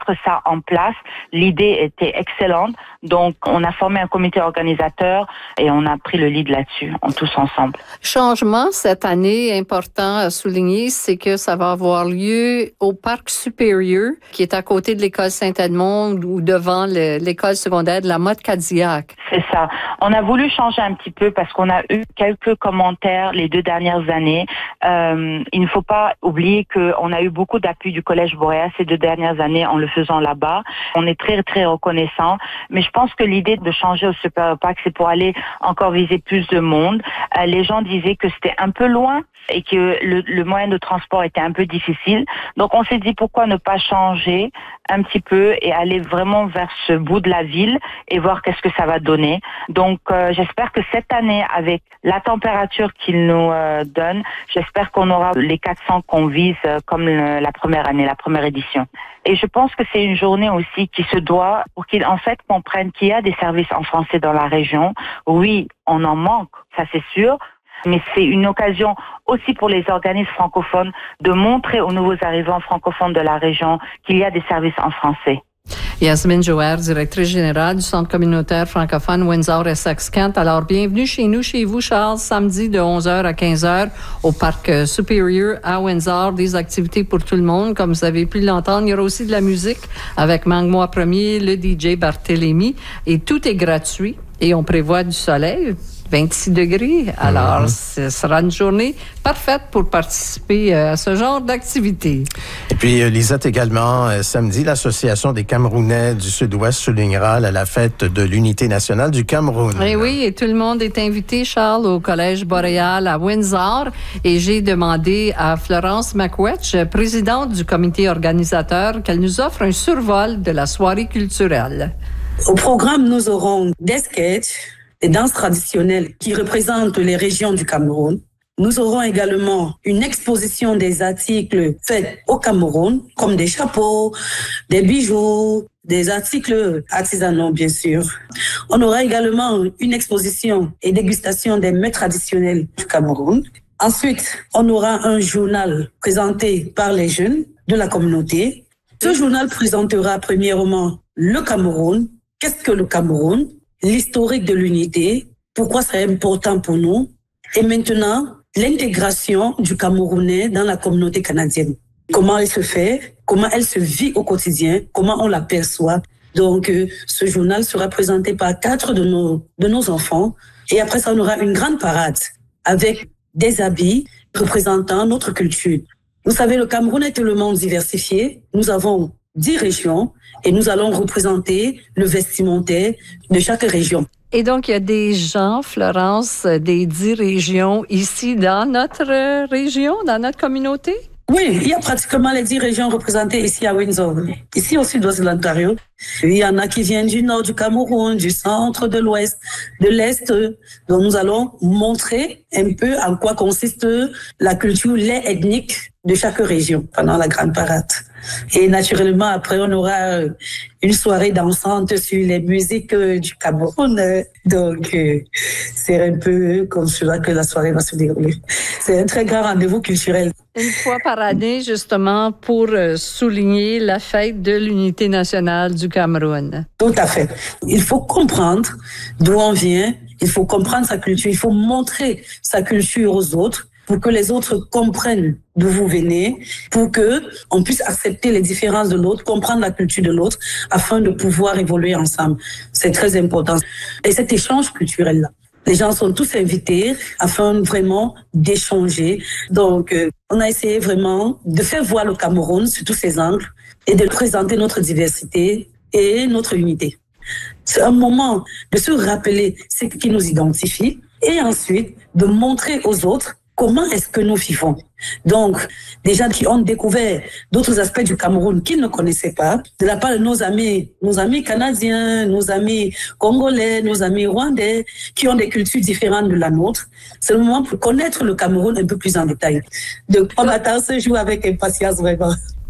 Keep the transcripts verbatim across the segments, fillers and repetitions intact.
mettre ça en place. L'idée était excellente. Donc, on a formé un comité organisateur et on a pris le lead là-dessus, en tous ensemble. Changement cette année important à souligner, c'est que ça va avoir lieu au Parc Supérieur, qui est à côté de l'école Saint-Edmond ou devant le, l'école secondaire de la Motte-Cadillac. C'est ça. On a voulu changer un petit peu parce qu'on a eu quelques commentaires les deux dernières années. Euh, il ne faut pas oublier qu'on a eu beaucoup d'appui du Collège Boréal ces deux dernières années en le faisant là-bas. On est très, très reconnaissant. Mais je pense que l'idée de changer au Super Park, c'est pour aller encore viser plus de monde. Euh, les gens disaient que c'était un peu loin et que le, le moyen de transport était un peu difficile. Donc, on s'est dit pourquoi ne pas changer un petit peu et aller vraiment vers ce bout de la ville et voir qu'est-ce que ça va donner. Donc, euh, j'espère que cette année, avec la température qu'il nous euh, donne, j'espère qu'on aura les quatre cents qu'on vise euh, comme le, la première année, la première édition. Et je pense que c'est une journée aussi qui se doit pour qu'ils en fait comprennent qu'il y a des services en français dans la région. Oui, on en manque, ça c'est sûr. Mais c'est une occasion aussi pour les organismes francophones de montrer aux nouveaux arrivants francophones de la région qu'il y a des services en français. Yasmine Joher, directrice générale du Centre communautaire francophone Windsor-Essex-Kent. Alors, bienvenue chez nous, chez vous, Charles, samedi de onze heures à quinze heures au Parc Supérieur à Windsor. Des activités pour tout le monde, comme vous avez pu l'entendre. Il y aura aussi de la musique avec Mangue-moi Premier, le D J Barthélémy. Et tout est gratuit et on prévoit du soleil. vingt-six degrés. Alors, mmh. ce sera une journée parfaite pour participer à ce genre d'activité. Et puis, Lisette, également, samedi, l'Association des Camerounais du Sud-Ouest soulignera la fête de l'Unité nationale du Cameroun. Et oui, et tout le monde est invité, Charles, au Collège Boréal à Windsor. Et j'ai demandé à Florence McWetch, présidente du comité organisateur, qu'elle nous offre un survol de la soirée culturelle. Au programme, nous aurons des sketchs, des danses traditionnelles qui représentent les régions du Cameroun. Nous aurons également une exposition des articles faits au Cameroun, comme des chapeaux, des bijoux, des articles artisanaux, bien sûr. On aura également une exposition et dégustation des mets traditionnels du Cameroun. Ensuite, on aura un journal présenté par les jeunes de la communauté. Ce journal présentera premièrement le Cameroun. Qu'est-ce que le Cameroun? L'historique de l'unité, pourquoi c'est important pour nous, et maintenant, l'intégration du Camerounais dans la communauté canadienne. Comment elle se fait, comment elle se vit au quotidien, comment on la perçoit. Donc, euh, ce journal sera présenté par quatre de nos, de nos enfants, et après ça, on aura une grande parade avec des habits représentant notre culture. Vous savez, le Cameroun est tellement diversifié, nous avons dix régions, et nous allons représenter le vestimentaire de chaque région. Et donc, il y a des gens, Florence, des dix régions ici dans notre région, dans notre communauté? Oui, il y a pratiquement les dix régions représentées ici à Windsor. Ici au sud-ouest de l'Ontario. Il y en a qui viennent du nord du Cameroun, du centre, de l'ouest, de l'est. Donc, nous allons montrer un peu en quoi consiste la culture, les ethniques de chaque région pendant la grande parade. Et naturellement, après, on aura une soirée dansante sur les musiques du Cameroun. Donc, c'est un peu comme cela que la soirée va se dérouler. C'est un très grand rendez-vous culturel. Une fois par année, justement, pour souligner la fête de l'Unité nationale du Cameroun. Tout à fait. Il faut comprendre d'où on vient, il faut comprendre sa culture, il faut montrer sa culture aux autres, pour que les autres comprennent d'où vous venez, pour que on puisse accepter les différences de l'autre, comprendre la culture de l'autre, afin de pouvoir évoluer ensemble. C'est très important. Et cet échange culturel-là, les gens sont tous invités afin vraiment d'échanger. Donc, euh, on a essayé vraiment de faire voir le Cameroun sur tous ses angles et de présenter notre diversité et notre unité. C'est un moment de se rappeler ce qui nous identifie et ensuite de montrer aux autres comment est-ce que nous vivons. Donc, des gens qui ont découvert d'autres aspects du Cameroun qu'ils ne connaissaient pas, de la part de nos amis, nos amis canadiens, nos amis congolais, nos amis rwandais, qui ont des cultures différentes de la nôtre. C'est le moment pour connaître le Cameroun un peu plus en détail. Donc, on attend ce jour avec impatience, vraiment.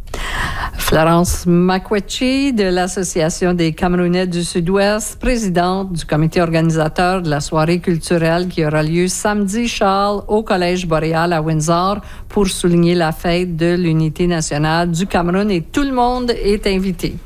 Florence McWetch de l'Association des Camerounais du Sud-Ouest, présidente du comité organisateur de la soirée culturelle qui aura lieu samedi, Charles, au Collège Boréal à Windsor pour souligner la fête de l'Unité nationale du Cameroun et tout le monde est invité.